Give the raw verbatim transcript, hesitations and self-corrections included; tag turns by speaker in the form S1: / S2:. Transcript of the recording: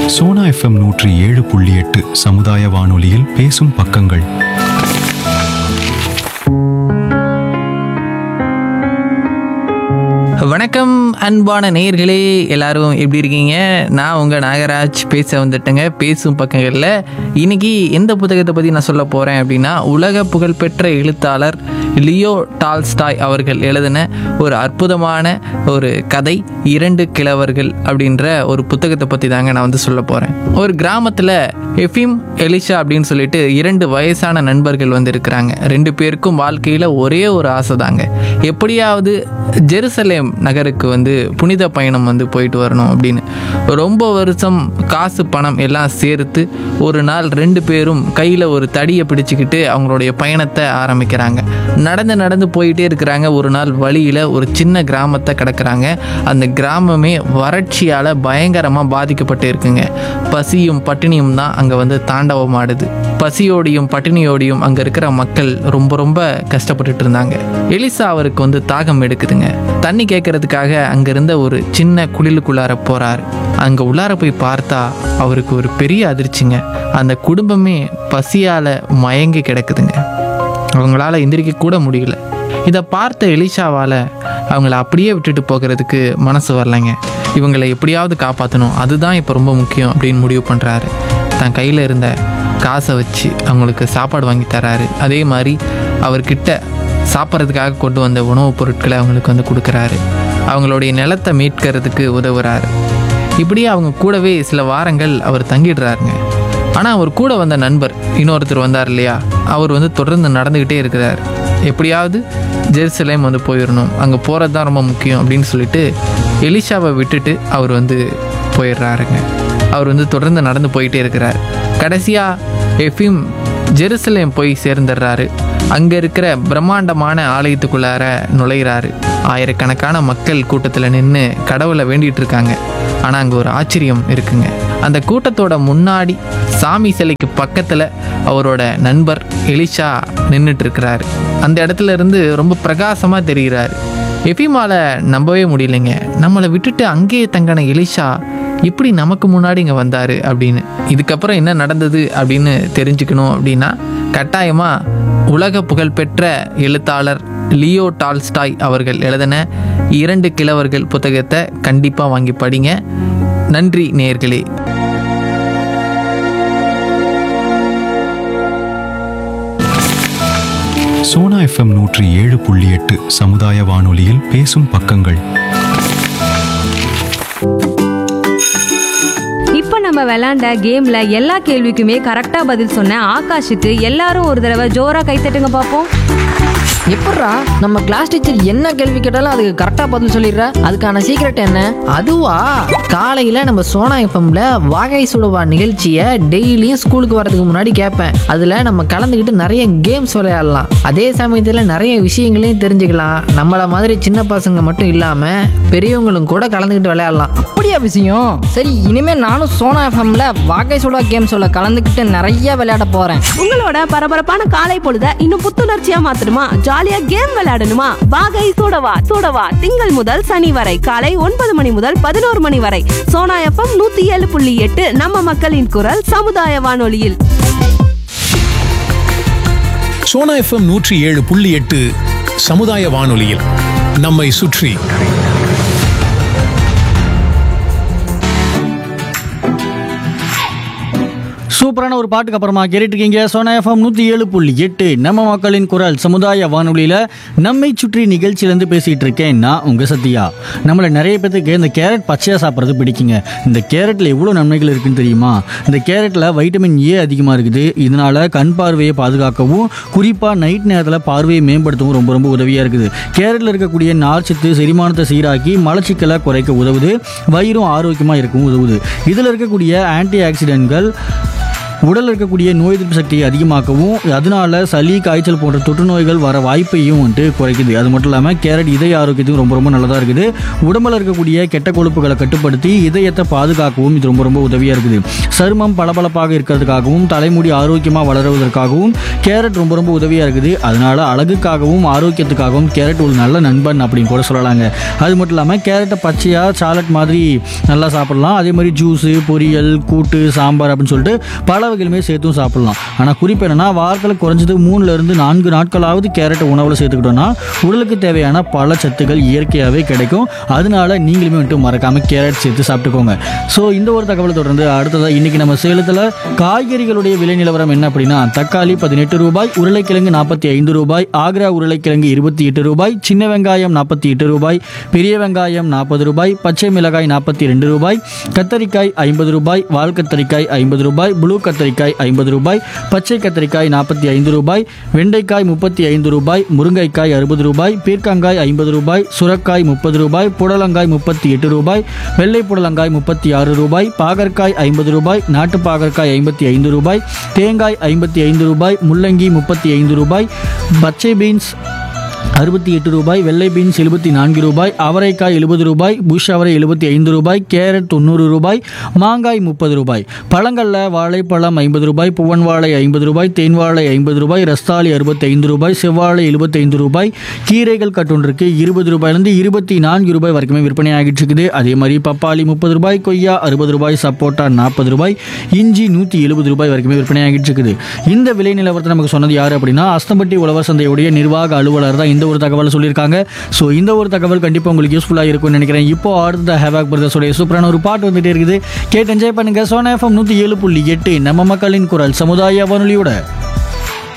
S1: Sona FM நூற்றி ஏழு புள்ளி எட்டு சமுதாய வானொலியில் பேசும் பக்கங்கள்.
S2: வணக்கம் அன்பான நேயர்களே, எல்லாரும் எப்படி இருக்கீங்க? நான் உங்கள் நாகராஜ் பேச வந்துட்டேங்க பேசும் பக்கங்களில். இன்னைக்கு எந்த புத்தகத்தை பற்றி நான் சொல்ல போகிறேன் அப்படின்னா, உலக புகழ்பெற்ற எழுத்தாளர் லியோ டால்ஸ்டாய் அவர்கள் எழுதின ஒரு அற்புதமான ஒரு கதை, இரண்டு கிழவர்கள் அப்படின்ற ஒரு புத்தகத்தை பற்றி தாங்க நான் வந்து சொல்ல போகிறேன். ஒரு கிராமத்தில் எஃபிம், எலிஷா அப்படின்னு சொல்லிட்டு இரண்டு வயசான நண்பர்கள் வந்து இருக்கிறாங்க. ரெண்டு பேருக்கும் வாழ்க்கையில் ஒரே ஒரு ஆசை தாங்க, எப்படியாவது ஜெருசலேம் நகருக்கு வந்து புனித பயணம் வந்து போயிட்டு வரணும் அப்படின்னு. ரொம்ப வருஷம் காசு பணம் எல்லாம் சேர்த்து ஒரு நாள் ரெண்டு பேரும் கையில் ஒரு தடியை பிடிச்சிக்கிட்டு அவங்களுடைய பயணத்தை ஆரம்பிக்கிறாங்க. நடந்து நடந்து போயிட்டே இருக்கிறாங்க. ஒரு நாள் வழியில் ஒரு சின்ன கிராமத்தை கடக்கிறாங்க. அந்த கிராமமே வறட்சியால் பயங்கரமாக பாதிக்கப்பட்டு இருக்குங்க. பசியும் பட்டினியும் தான் அங்கே வந்து தாண்டவமாடுது. பசியோடையும் பட்டினியோடையும் அங்கே இருக்கிற மக்கள் ரொம்ப ரொம்ப கஷ்டப்பட்டுட்டு இருந்தாங்க. எலிசா அவருக்கு வந்து தாகம் எடுக்குதுங்க. தண்ணி கேட்கறதுக்காக அங்கே இருந்த ஒரு சின்ன குளிலுக்குள்ளார போகிறார். அங்கே உள்ளார போய் பார்த்தா அவருக்கு ஒரு பெரிய அதிர்ச்சிங்க. அந்த குடும்பமே பசியால் மயங்கி கிடக்குதுங்க. அவங்களால எந்திரிக்க கூட முடியல. இதை பார்த்த எலிஷாவால் அவங்கள அப்படியே விட்டுட்டு போகிறதுக்கு மனசு வரலைங்க. இவங்களை எப்படியாவது காப்பாற்றணும், அதுதான் இப்போ ரொம்ப முக்கியம் அப்படின்னு முடிவு பண்ணுறாரு. தன் கையில் இருந்த காசை வச்சு அவங்களுக்கு சாப்பாடு வாங்கி தராரு. அதே மாதிரி அவர்கிட்ட சாப்பிட்றதுக்காக கொண்டு வந்த உணவுப் பொருட்களை அவங்களுக்கு வந்து கொடுக்குறாரு. அவங்களுடைய நிலத்தை மீட்கிறதுக்கு உதவுறாரு. இப்படியே அவங்க கூடவே சில வாரங்கள் அவர் தங்கிடுறாருங்க. ஆனால் அவர் கூட வந்த நண்பர் இன்னொருத்தர் வந்தார் இல்லையா, அவர் வந்து தொடர்ந்து நடந்துக்கிட்டே இருக்கிறார். எப்படியாவது ஜெருசலேம் வந்து போயிடணும், அங்கே போகிறது தான் ரொம்ப முக்கியம் அப்படின்னு சொல்லிட்டு எலிஷாவை விட்டுட்டு அவர் வந்து போயிடுறாருங்க. அவர் வந்து தொடர்ந்து நடந்து போயிட்டே இருக்கிறார். கடைசியாக எஃபிம் ஜெருசலேம் போய் சேர்ந்துடுறாரு. அங்கே இருக்கிற பிரம்மாண்டமான ஆலயத்துக்குள்ளார நுழைகிறாரு. ஆயிரக்கணக்கான மக்கள் கூட்டத்தில் நின்று கடவுளை வேண்டிகிட்டு இருக்காங்க. ஆனால் அங்கே ஒரு ஆச்சரியம் இருக்குங்க. அந்த கூட்டத்தோட முன்னாடி சாமி சிலைக்கு பக்கத்தில் அவரோட நண்பர் எலிஷா நின்றுட்டு இருக்கிறாரு. அந்த இடத்துல இருந்து ரொம்ப பிரகாசமாக தெரிகிறாரு. எஃபிமால நம்பவே முடியலைங்க. நம்மளை விட்டுட்டு அங்கேயே தங்கின எலிஷா இப்படி நமக்கு முன்னாடி இங்கே வந்தார் அப்படின்னு. இதுக்கப்புறம் என்ன நடந்தது அப்படின்னு தெரிஞ்சுக்கணும் அப்படின்னா, கட்டாயமாக உலக புகழ்பெற்ற எழுத்தாளர் லியோ டால்ஸ்டாய் அவர்கள் எழுதின இரண்டு கிழவர்கள் புத்தகத்தை கண்டிப்பாக வாங்கி படிங்க. நன்றி நேயர்களே.
S1: சோனா எஃப்எம் நூற்றி ஏழு புள்ளி எட்டு சமுதாய வானொலியில் பேசும் பக்கங்கள்.
S3: இப்போ நம்ம விளையாண்ட கேம்ல எல்லா கேள்விக்குமே கரெக்டா பதில் சொன்ன ஆகாஷுக்கு எல்லாரும் ஒரு தடவை ஜோரா கைத்தட்டுங்க பார்ப்போம்.
S4: எப்பட்றா நம்ம கிளாஸ் டீச்சர் என்ன கேள்வி கேட்டாலும் அதுக்கு கரெக்டா பதில் சொல்லிடுற? அதுக்கான சீக்ரெட் என்ன? அதுவா, காலையில நம்ம சோனா எஃப்எம்ல வாகை சுடுவா நிகழ்ச்சியை டெய்லியும் ஸ்கூலுக்கு வரதுக்கு முன்னாடி கேட்பேன். அதுல நம்ம கலந்துக்கிட்டு நிறைய கேம்ஸ் விளையாடலாம். அதே சமயத்துல நிறைய விஷயங்களையும் தெரிஞ்சுக்கலாம். நம்மள மாதிரி சின்ன பசங்க மட்டும் இல்லாம பெரியவங்களும் கூட கலந்துக்கிட்டு விளையாடலாம்.
S5: அப்படியா விஷயம்? சரி, இனிமே நானும் சோனா எஃப்எம்ல வாகை சுடா கேம்ஸ்ல கலந்துக்கிட்டு நிறைய விளையாட போறேன்.
S6: உங்களோட பரபரப்பான காலை பொழுத இன்னும் புத்துணர்ச்சியா மாத்தணுமா? ஜாலியா கேம் விளையாடணுமா? வாகை சூடவா சூடவா திங்கள் முதல் சனி வரை காலை ஒன்பது மணி முதல் பதினோரு மணி வரை சோனா எஃப்எம் நூத்தி ஏழு புள்ளி எட்டு நம்ம மக்களின் குரல் சமுதாய வானொலியில்.
S7: சோனா எஃப்எம் நூற்றி ஏழு புள்ளி எட்டு சமுதாய வானொலியில் நம்மை சுற்றி.
S8: சூப்பரான ஒரு பாட்டுக்கு அப்புறமா கேட்டுருக்கீங்க சோனா எஃப்எம் நூற்றி ஏழு புள்ளி எட்டு நம்ம மக்களின் குரல் சமுதாய வானொலியில் நம்மை சுற்றி நிகழ்ச்சியிலேருந்து பேசிகிட்டு இருக்கேன் நான் உங்கள் சத்யா. நம்மளை நிறைய பேத்துக்கு இந்த கேரட் பச்சையாக சாப்பிட்றது பிடிக்குங்க. இந்த கேரட்டில் எவ்வளோ நன்மைகள் இருக்குன்னு தெரியுமா? இந்த கேரட்டில் வைட்டமின் ஏ அதிகமாக இருக்குது. இதனால் கண் பார்வையை பாதுகாக்கவும் குறிப்பாக நைட் நேரத்தில் பார்வையை மேம்படுத்தவும் ரொம்ப ரொம்ப உதவியாக இருக்குது. கேரட்டில் இருக்கக்கூடிய நார்ச்சத்து செரிமானத்தை சீராக்கி மலச்சிக்கலை குறைக்க உதவுது. வயிறும் ஆரோக்கியமாக இருக்கவும் உதவுது. இதில் இருக்கக்கூடிய ஆன்டி ஆக்சிடென்ட்கள் உடலில் இருக்கக்கூடிய நோய் எதிர்ப்பு சக்தியை அதிகமாக்கவும் அதனால சளி காய்ச்சல் போன்ற தொற்று நோய்கள் வர வாய்ப்பையும் வந்துட்டு குறைக்குது. அது மட்டும் இல்லாமல் கேரட் இதய ஆரோக்கியத்துக்கு ரொம்ப ரொம்ப நல்லதாக இருக்குது. உடம்புல இருக்கக்கூடிய கெட்ட கொழுப்புகளை கட்டுப்படுத்தி இதயத்தை பாதுகாக்கவும் இது ரொம்ப ரொம்ப உதவியாக இருக்குது. சருமம் பளபளப்பாக இருக்கிறதுக்காகவும் தலைமுடி ஆரோக்கியமாக வளருவதற்காகவும் கேரட் ரொம்ப ரொம்ப உதவியாக இருக்குது. அதனால அழகுக்காகவும் ஆரோக்கியத்துக்காகவும் கேரட் ஒரு நல்ல நண்பன் அப்படின்னு கூட சொல்லலாங்க. அது மட்டும் இல்லாமல் கேரட்டை பச்சையாக சாலட் மாதிரி நல்லா சாப்பிடலாம். அதே மாதிரி ஜூஸு, பொரியல், கூட்டு, சாம்பார் அப்படின்னு சொல்லிட்டு பல வகையிலுமே சேர்த்தும் சாப்பிடலாம். ஆனால் குறிப்பு என்னன்னா, வாரத்தில் குறைஞ்சது மூணுல இருந்து நான்கு நாட்களாவது கேரட்டை உணவில் சேர்த்துக்கிட்டோம்னா உடலுக்கு தேவையான பல சத்துக்கள் இயற்கையாகவே கிடைக்கும். அதனால நீங்களுமே வந்துட்டு மறக்காம கேரட் சேர்த்து சாப்பிட்டுக்கோங்க. ஸோ இந்த ஒரு தகவலை தொடர்ந்து அடுத்ததாக இன்னைக்கு நம்ம சேலத்தில் காய்கறிகளுடைய விலை நிலவரம் என்ன அப்படின்னா, தக்காளி பதினெட்டு ரூபாய், உருளைக்கிழங்கு நாற்பத்தி ஐந்து ரூபாய், ஆக்ரா உருளைக்கிழங்கு இருபத்தி எட்டு ரூபாய், சின்ன வெங்காயம் நாற்பத்தி எட்டு ரூபாய், பெரிய வெங்காயம் நாற்பது ரூபாய், பச்சை மிளகாய் நாற்பத்தி ரெண்டு ரூபாய், கத்தரிக்காய் ஐம்பது ரூபாய், வால் கத்தரிக்காய் ஐம்பது ரூபாய், ப்ளூ கத்தரிக்காய் ஐம்பது ரூபாய், பச்சை கத்தரிக்காய் நாற்பத்தி ஐந்து ரூபாய், வெண்டைக்காய் முப்பத்தி ஐந்து ரூபாய், முருங்கைக்காய் அறுபது ரூபாய், பீர்க்கங்காய் ஐம்பது ரூபாய், சுரக்காய் முப்பது ரூபாய், புடலங்காய் முப்பத்தி எட்டு ரூபாய், வெள்ளை புடலங்காய் முப்பத்தி ஆறு ரூபாய், பாகற்காய் ஐம்பது ரூபாய், நாட்டு பாகற்காய் ஐம்பத்தி ஐந்து ரூபாய், தேங்காய் ஐம்பத்தி ஐந்து ரூபாய், முள்ளங்கி முப்பத்தி ஐந்து ரூபாய், பச்சை பீன்ஸ் அறுபத்தி எட்டு ரூபாய், வெள்ளை பீன்ஸ் எழுபத்தி நான்கு ரூபாய், அவரைக்காய் எழுபது ரூபாய், புஷ் அவரை எழுபத்தி ஐந்து ரூபாய், கேரட் தொண்ணூறு ரூபாய், மாங்காய் முப்பது ரூபாய். பழங்களில் வாழைப்பழம் ஐம்பது ரூபாய், புவன் வாழை ஐம்பது ரூபாய், தேன் வாழை ஐம்பது ரூபாய், ரஸ்தாளி அறுபத்தி ஐந்து ரூபாய், செவ்வாழை எழுபத்தி ஐந்து ரூபாய், கீரைகள் கட்டொன்றுக்கு இருபது ரூபாயிலிருந்து இருபத்தி நான்கு ரூபாய் வரைக்குமே விற்பனை ஆகிட்டு இருக்குது. அதே மாதிரி பப்பாளி முப்பது ரூபாய், கொய்யா அறுபது ரூபாய், சப்போட்டா நாற்பது ரூபாய், இஞ்சி நூற்றி எழுபது ரூபாய் வரைக்குமே விற்பனை ஆகிட்டு இருக்குது. இந்த விலை நிலவரத்தை நமக்கு சொன்னது யார் அப்படின்னா, அஸ்தம்பட்டி உழவர் சந்தையுடைய நிர்வாக அலுவலர் தான் இந்த ஒரு தகவல் சொல்லியிருக்காங்க. ஸோ இந்த ஒரு தகவல் கண்டிப்பாக உங்களுக்கு யூஸ்ஃபுல்லாக இருக்கும்னு நினைக்கிறேன். இப்போ அடுத்த ஹேவாக் பிரதர்ஸோடைய சூப்பரான ஒரு பாட்டு வந்துட்டே இருக்குது. கேட்டு என்ஜாய் பண்ணுங்க. சோனா எஃப்எம் நூற்றி ஏழு புள்ளி எட்டு நம்ம மக்களின் குரல் சமுதாய வானொலியோட